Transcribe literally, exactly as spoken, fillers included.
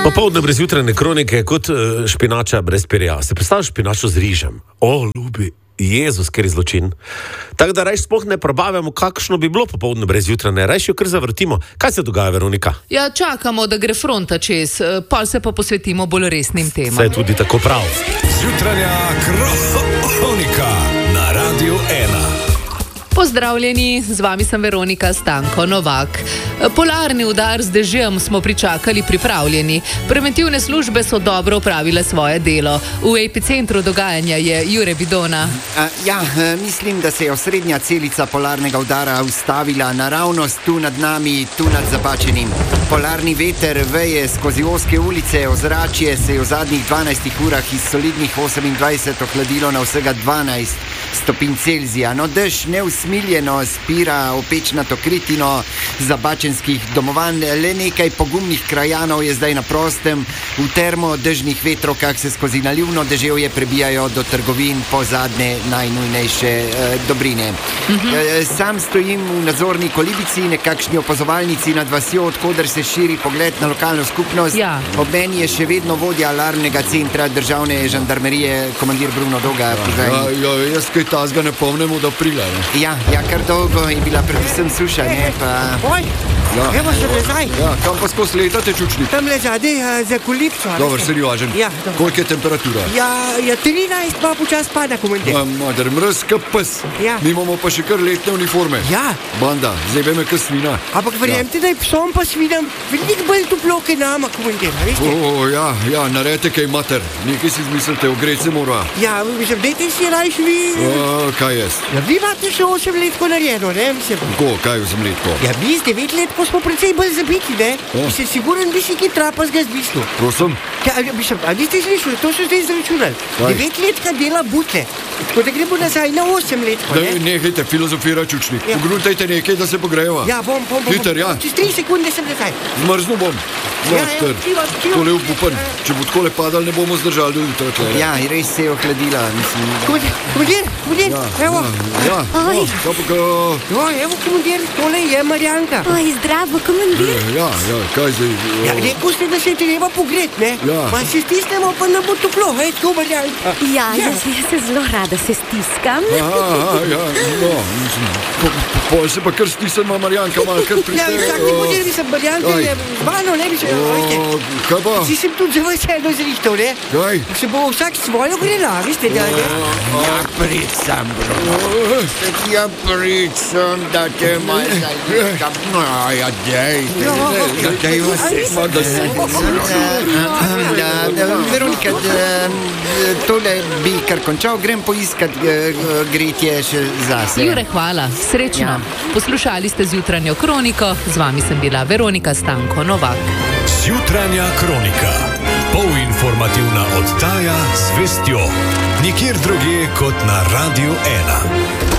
Popoldne brez jutrajne kronike je kot špinača brez perja. Se predstavljaš špinačo z rižem? O, ljubi Jezus, ker je zločin. Tako da rajš sploh ne probavamo, kakšno bi bilo popoldne brez jutrajne. Rajš jo kar zavrtimo. Kaj se dogaja, Veronika? Ja, čakamo, da gre fronta čez, pol se pa posvetimo bolj resnim temam. Se je tudi tako prav. Jutranja kronika na Radiu ena. Pozdravljeni, z vami sem Veronika Stanko Novak. Polarni udar z dežjem smo pričakali pripravljeni. Preventivne službe so dobro opravile svoje delo. V epicentru dogajanja je Jure Vidona. A, ja, mislim, da se je osrednja celica polarnega udara ustavila naravnost tu nad nami, tu nad Zabačenim. Polarni veter veje skozi ozke ulice, ozračje se je v zadnjih dvanajstih urah iz solidnih osemindvajset ohladilo na vsega dvanajst stopinj Celzija. No, dež neusmiljeno spira opečnato kritino zabačenskih domovanj. Le nekaj pogumnih krajanov je zdaj na prostem. V termo dežnih vetrovkah se skozi nalivno deževje prebijajo do trgovin po zadnje najnujnejše eh, dobrine. Mhm. Eh, sam stojim v nadzorni kolibici, nekakšni opazovalnici nad vasjo, odkoder se širi pogled na lokalno skupnost. Ja. Ob meni je še vedno vodja alarmnega centra državne žandarmerije, komandir Bruno Doga. Ja, ja, jaz kaj tazga ne pomnem od aprila. Ne? Ja, ja, kar dolgo je bila predvsem suša, ne pa... Oj, Ja. evo se nazaj. Ja, kam pa skozi letate, čučnik? Tam le zadej uh, za kolipco. Dobar, se važen. Ja, dobro. Koliko je temperatura? Ja, ja, trinajst pa počas pada, komandir. Ja, mader, mrz ka pes. Ja. Mi imamo pa še kar letne uniforme. Ja. Banda, zebe me ka svina. Ampak verjemite, da je psom pa svinam veliko bolj toplo, kaj nama, komandir, veste? O, ja, ja, naredite kaj mater. Nekaj si izmislite, ogreti se mora. Ja, mislim, dajte si rajš vi... A, kaj jaz? Ja, vi imate še osem letko narejeno, ne, mislim. Ko, kaj vzem letko? Ja, mi z devet letko smo precej bolj zabiti, ne? Ja. Mislim, siguren bi si ki trapas ga zbislil. Prosim? Ja, mislim, a niste slišali, to so zdaj izračunali. Kaj? Devet letka dela butle. Tako da gremo nazaj na osem letko, Da, ne? nehajte filozofira, čučnik. Ja. Pogrutajte nekaj, da se pogrejeva. Ja, bom, bom, bom. Hiter, ja. Čez tri sekunde sem nazaj. Zmrznu bom. Ja, ja, Mater, čiva, čiva. tole upupen. Če bo takole padal, ne bomo zdržali do jutra. tle. Ja, res se je ohladila, mislim. Komandir, komandir, komandir, evo. Ja, Oj. ja, ja, pa ga... No, evo, komandir, tole je Marjanka. Oj, zdravo, komandir. Ja, ja, kaj zdaj? Ja, rekel ste, da se je treba pogret, ne? Ja. Pa se stisnemo, pa ne bo toplo, hej, tako Marjanka. Ja, jaz, jaz se zelo rada se stiskam. Aha, ja, no, mislim, po, po, pol se pa kar stisnemo, Marjanka, malo kar Ja, priteje. vsak ti komandir, mislim, Marjanka Kaj? je zbano, ne bi se, veste. Kaj pa? Si sem tudi zelo vseeno zrihtal, ne? Kaj? Se bo vsak svojo grela, veste, da ne? Ja, prid sem, Bruno. Ja, prid sem, da te malo zalikam. No, ja, dej. Ja, dej vas se. Da se... Da, da, Veronika, da, tole bi kar končal, grem poiskat eh, gretje še zase. Jure, hvala, srečno. Ja. Poslušali ste zjutranjo kroniko, z vami sem bila Veronika Stanko Novak. Jutranja kronika. Polinformativna oddaja z vestjo. Nikjer drugje kot na Radiu ena.